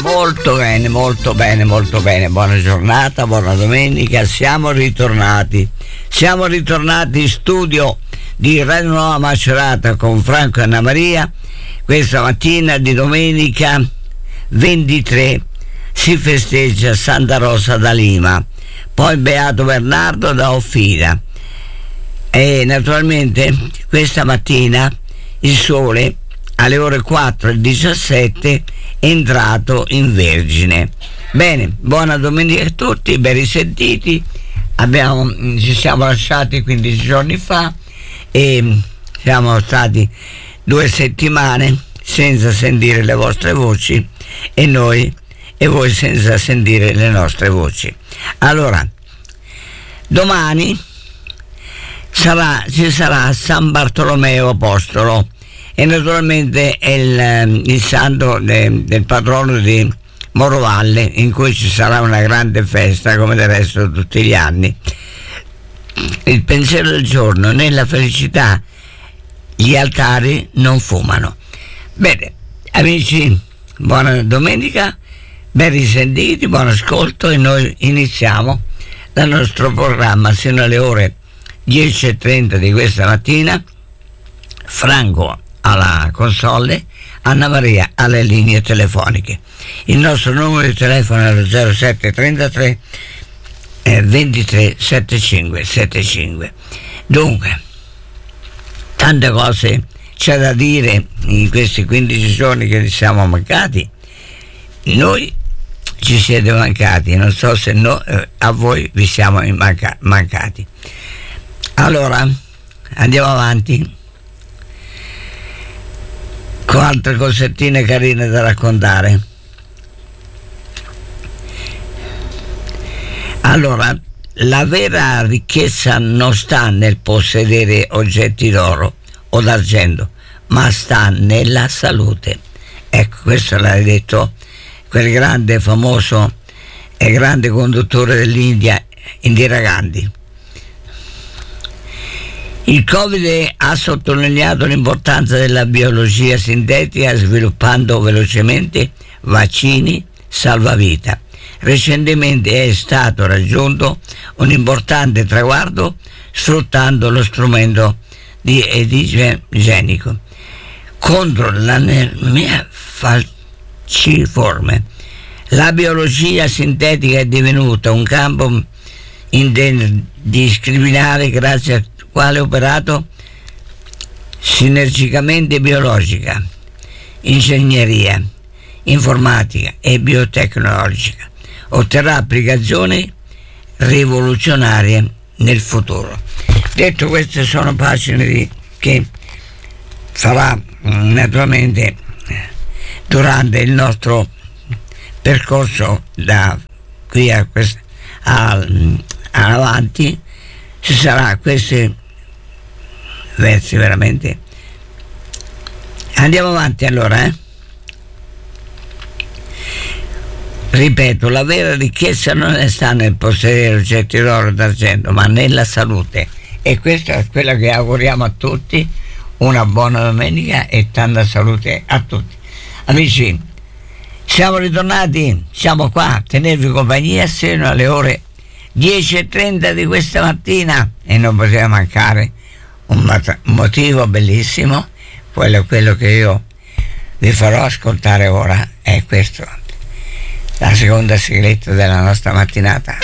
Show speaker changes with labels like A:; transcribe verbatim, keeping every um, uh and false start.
A: Molto bene, molto bene, molto bene. Buona giornata, buona domenica. Siamo ritornati. Siamo ritornati in studio di Radio Nuova Macerata con Franco e Anna Maria. Questa mattina di domenica ventitré si festeggia Santa Rosa da Lima, poi Beato Bernardo da Offira. E naturalmente questa mattina il sole alle ore quattro e diciassette è entrato in Vergine. Bene, buona domenica a tutti, ben risentiti. Abbiamo, ci siamo lasciati quindici giorni fa e siamo stati due settimane senza sentire le vostre voci e noi e voi senza sentire le nostre voci. Allora, domani sarà, ci sarà San Bartolomeo Apostolo e naturalmente è il, il santo de, del patrono di Morovalle, in cui ci sarà una grande festa come del resto tutti gli anni. Il pensiero del giorno: nella felicità gli altari non fumano. Bene, amici, buona domenica, ben risentiti, buon ascolto, e noi iniziamo dal nostro programma sino alle ore dieci e trenta di questa mattina. Franco alla console, Anna Maria alle linee telefoniche. Il nostro numero di telefono è lo zero sette trentatré eh, ventitré settantacinque settantacinque. Dunque, tante cose c'è da dire in questi quindici giorni che ci siamo mancati. Noi ci siete mancati, non so se no, eh, a voi vi siamo manca- mancati. Allora, andiamo avanti con altre cosettine carine da raccontare. Allora, la vera ricchezza non sta nel possedere oggetti d'oro o d'argento, ma sta nella salute. Ecco, questo l'ha detto quel grande, famoso e grande conduttore dell'India, Indira Gandhi. Il Covid ha sottolineato l'importanza della biologia sintetica, sviluppando velocemente vaccini salvavita. Recentemente è stato raggiunto un importante traguardo sfruttando lo strumento di edigenico contro l'anemia falciforme. La biologia sintetica è divenuta un campo interdisciplinare grazie a quale operato sinergicamente biologica, ingegneria, informatica e biotecnologica otterrà applicazioni rivoluzionarie nel futuro. Detto, queste sono pagine di, che farà naturalmente durante il nostro percorso da qui a, quest- a, a avanti. Ci sarà questi versi veramente. Andiamo avanti allora, eh? Ripeto, la vera ricchezza non sta nel possedere oggetti d'oro e d'argento, ma nella salute. E questa è quella che auguriamo a tutti. Una buona domenica e tanta salute a tutti. Amici, siamo ritornati, siamo qua a tenervi compagnia sino alle ore dieci e trenta di questa mattina, e non poteva mancare un, mat- un motivo bellissimo. Quello è quello che io vi farò ascoltare ora, è questo, la seconda sigletta della nostra mattinata.